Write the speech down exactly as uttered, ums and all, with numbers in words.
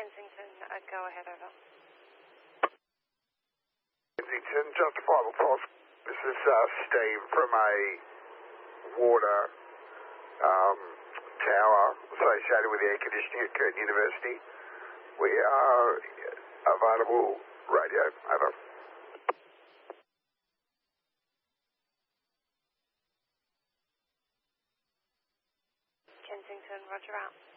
Kensington, uh, go ahead, over. Kensington, just a final pulse. This is uh, Steve from a water um, tower associated with the air conditioning at Curtin University. We are available. Radio, over. Kensington, roger out.